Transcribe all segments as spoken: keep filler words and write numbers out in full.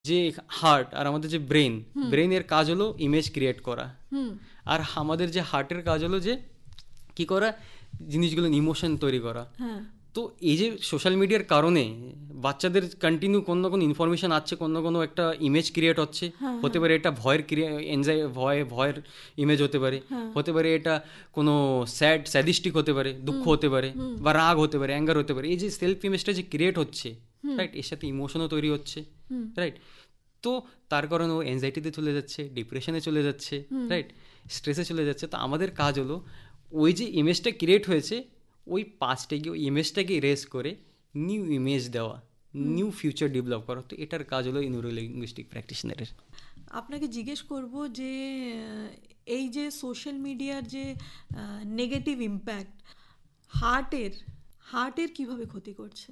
যে হার্ট আর আমাদের যে ব্রেন, ব্রেনের কাজ হলো ইমেজ ক্রিয়েট করা, আর আমাদের যে হার্টের কাজ হলো যে কি করা, জিনিসগুলো ইমোশন তৈরি করা। তো এই যে সোশ্যাল মিডিয়ার কারণে বাচ্চাদের কন্টিনিউ কোনো না কোনো ইনফরমেশন আসছে, কোনো না কোনো একটা ইমেজ ক্রিয়েট হচ্ছে। হতে পারে এটা ভয়ের এনজাই ভয় ভয়ের ইমেজ হতে পারে, হতে পারে এটা কোনো স্যাড স্যাডিস্টিক হতে পারে, দুঃখ হতে পারে, বা রাগ হতে পারে, অ্যাঙ্গার হতে পারে। এই যে সেলফ ইমেজটা যে ক্রিয়েট হচ্ছে, রাইট, এর সাথে ইমোশনও তৈরি হচ্ছে, রাইট। তো তার কারণে ও এনজাইটিতে চলে যাচ্ছে, ডিপ্রেশনে চলে যাচ্ছে, রাইট, স্ট্রেসে চলে যাচ্ছে। তো আমাদের কাজ হলো ওই যে ইমেজটা ক্রিয়েট হয়েছে ওই পাস্টটাকে, ওই ইমেজটাকে ইরেজ করে নিউ ইমেজ দেওয়া, নিউ ফিউচার ডেভেলপ করা। তো এটার কাজ হলো নিউরোলিঙ্গুইস্টিক প্র্যাকটিশনারের। আপনাকে জিজ্ঞেস করব যে এই যে সোশ্যাল মিডিয়ার যে নেগেটিভ ইম্প্যাক্ট হার্টের হার্টের কিভাবে ক্ষতি করছে?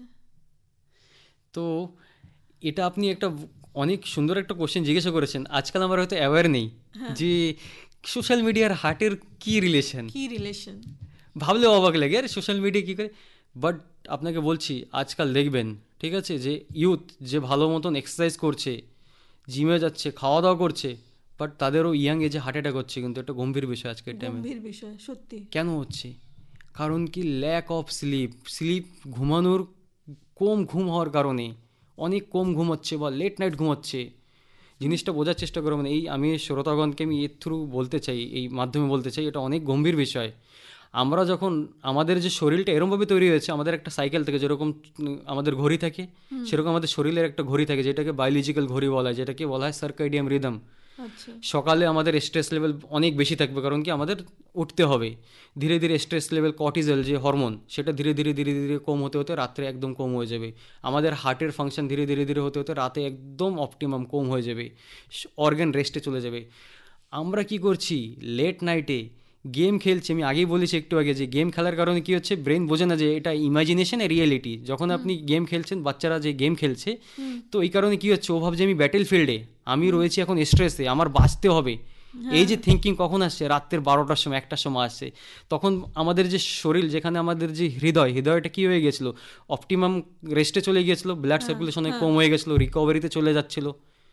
তো এটা আপনি একটা অনেক সুন্দর একটা কোশ্চেন জিজ্ঞাসা করেছেন। আজকাল আমরা হয়তো অ্যাওয়্যার নেই যে সোশ্যাল মিডিয়ার হার্টের কি রিলেশন, কি রিলেশন ভাবলে অবাক লাগে আর সোশ্যাল মিডিয়া কী করে। বাট আপনাকে বলছি, আজকাল দেখবেন, ঠিক আছে, যে ইউথ যে ভালো মতন এক্সারসাইজ করছে, জিমে যাচ্ছে, খাওয়া দাওয়া করছে, বাট তাদেরও ইয়াং এজে হার্ট অ্যাটাক হচ্ছে। কিন্তু একটা গম্ভীর বিষয় আজকের টাইমে। গম্ভীর বিষয় সত্যি। কেন হচ্ছে? কারণ কি, ল্যাক অফ স্লিপ। স্লিপ ঘুমানোর কম ঘুম হওয়ার কারণে অনেক কম ঘুম হচ্ছে বা লেট নাইট ঘুমাচ্ছে। জিনিসটা বোঝার চেষ্টা করো, মানে এই আমি শ্রোতাগণকে আমি এর থ্রু বলতে চাই, এই মাধ্যমে বলতে চাই, এটা অনেক গম্ভীর বিষয়। আমরা যখন আমাদের যে শরীরটা এরকমভাবে তৈরি হয়েছে, আমাদের একটা সাইকেল থাকে, যেরকম আমাদের ঘড়ি থাকে সেরকম আমাদের শরীরের একটা ঘড়ি থাকে, যেটাকে বায়োলজিক্যাল ঘড়ি বলা হয়, যেটাকে বলা হয় সার্কাডিয়াম রিদম। সকালে আমাদের স্ট্রেস লেভেল অনেক বেশি থাকবে, কারণ কি আমাদের উঠতে হবে। ধীরে ধীরে স্ট্রেস লেভেল, কর্টিজল যে হরমোন, সেটা ধীরে ধীরে ধীরে ধীরে কম হতে হতে রাত্রে একদম কম হয়ে যাবে। আমাদের হার্টের ফাংশন ধীরে ধীরে ধীরে হতে হতে রাতে একদম অপটিমাম কম হয়ে যাবে, অর্গান রেস্টে চলে যাবে। আমরা কি করছি, লেট নাইটে গেম খেলছি। আমি আগেই বলেছি একটু আগে যে গেম খেলার কারণে কী হচ্ছে, ব্রেন বোঝে না যে এটা ইমাজিনেশন আর রিয়েলিটি। যখন আপনি গেম খেলছেন, বাচ্চারা যে গেম খেলছে, তো এই কারণে কী হচ্ছে, ও ভাবছে আমি ব্যাটেল ফিল্ডে, আমি রয়েছি এখন স্ট্রেসে, আমার বাঁচতে হবে। এই যে থিঙ্কিং কখন আসছে, রাত্রের বারোটার সময়, একটার সময় আসছে। তখন আমাদের যে শরীর, যেখানে আমাদের যে হৃদয়, হৃদয়টা কী হয়ে গেছিলো, অপটিমাম রেস্টে চলে গিয়েছিলো, ব্লাড সার্কুলেশন কম হয়ে গেছিলো, রিকভারিতে চলে যাচ্ছিলো।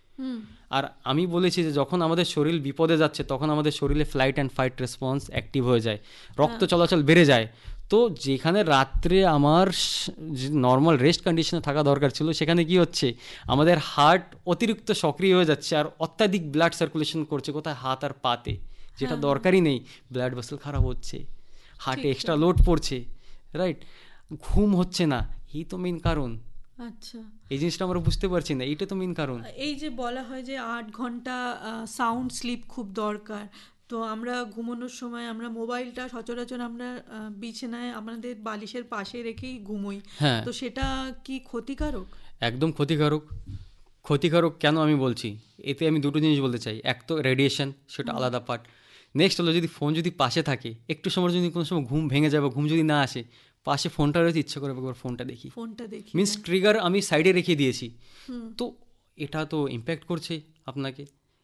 আর আমি বলেছি যে যখন আমাদের শরীর বিপদে যাচ্ছে, তখন আমাদের শরীরে flight and fight response active হয়ে যায়, রক্ত চলাচল বেড়ে যায়। তো যেখানে রাত্রে আমার নর্মাল রেস্ট কন্ডিশনে থাকা দরকার ছিল, সেখানে কি হচ্ছে, আমাদের হার্ট অতিরিক্ত সক্রিয় হয়ে যাচ্ছে আর অত্যাধিক ব্লাড সার্কুলেশন করছে কোথায়, হাত আর পাতে, যেটা দরকারই নেই। ব্লাড ভেসেল খারাপ হচ্ছে, হার্টে এক্সট্রা লোড পড়ছে, রাইট, ঘুম হচ্ছে না। এই তো মেইন কারণ। আচ্ছা, এই জিনিসটা আমরা বুঝতে পারছি না, এইটা তো মেইন কারণ। এই যে বলা হয় যে আট ঘন্টা সাউন্ড স্লিপ খুব দরকার, তো আমরা ঘুমানোর সময় আমরা মোবাইলটা সচরাচর আমরা বিছানায় আমাদের বালিশের পাশে রেখেই ঘুমোই। হ্যাঁ, তো সেটা কি ক্ষতিকারক? একদম ক্ষতিকারক। ক্ষতিকারক কেন আমি বলছি, এতে আমি দুটো জিনিস বলতে চাই। এক তো রেডিয়েশন, সেটা আলাদা পার্ট। নেক্সট হলো, যদি ফোন যদি পাশে থাকে, একটু সময় যদি কোনো সময় ঘুম ভেঙে যায় বা ঘুম যদি না আসে, পাশে ফোনটা রয়েছে, ইচ্ছা করে একবার ফোনটা দেখি, ফোনটা দেখি, মিনস ট্রিগার আমি সাইডে রেখে দিয়েছি। তো এটা তো ইম্প্যাক্ট করছে আপনাকে।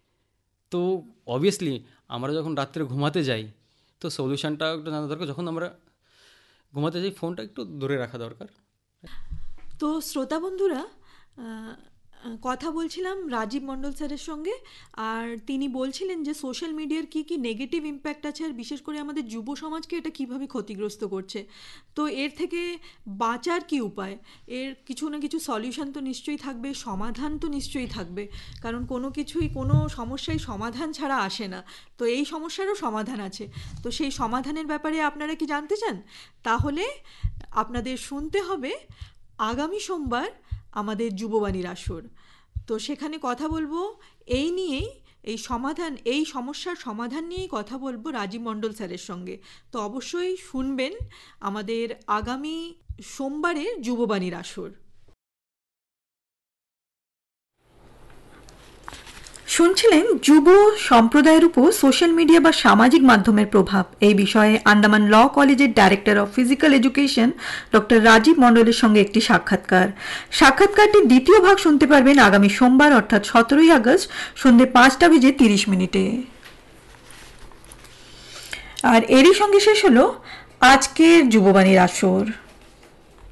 তো অবভিয়াসলি আমরা যখন রাত্রে ঘুমাতে যাই, তো সলিউশনটা একটু জানা দরকার। যখন আমরা ঘুমাতে যাই, ফোনটা একটু দূরে রাখা দরকার। তো শ্রোতা বন্ধুরা, কথা বলছিলাম রাজীব মণ্ডল স্যারের সঙ্গে, আর তিনি বলছিলেন যে সোশ্যাল মিডিয়ার কী কী নেগেটিভ ইম্প্যাক্ট আছে, আর বিশেষ করে আমাদের যুব সমাজকে এটা কীভাবে ক্ষতিগ্রস্ত করছে। তো এর থেকে বাঁচার কি উপায়, এর কিছু না কিছু সলিউশন তো নিশ্চয়ই থাকবে, সমাধান তো নিশ্চয়ই থাকবে, কারণ কোনো কিছুই, কোনো সমস্যাই সমাধান ছাড়া আসে না। তো এই সমস্যারও সমাধান আছে। তো সেই সমাধানের ব্যাপারে আপনারা কি জানতে চান? তাহলে আপনাদের শুনতে হবে আগামী সোমবার আমাদের যুববাণীর আসর। তো সেখানে কথা বলবো এই নিয়েই, এই সমাধান, এই সমস্যার সমাধান নিয়েই কথা বলবো রাজীব মণ্ডল স্যারের সঙ্গে। তো অবশ্যই শুনবেন আমাদের আগামী সোমবারের যুববাণীর আসর। শুনছিলেন যুব সম্প্রদায়ের উপর সোশ্যাল মিডিয়া বা সামাজিক মাধ্যমের প্রভাব, এই বিষয়ে আন্দামান ল কলেজের director of physical education doctor Rajib মণ্ডলের সঙ্গে একটি সাক্ষাৎকার। সাক্ষাৎকারটির দ্বিতীয় ভাগ শুনতে পারবেন আগামী সোমবার, অর্থাৎ সতেরোই আগস্ট সন্ধ্যে পাঁচটা বেজে তিরিশ মিনিটে। আর এরই সঙ্গে শেষ হলো আজকের যুববাণীর আসর।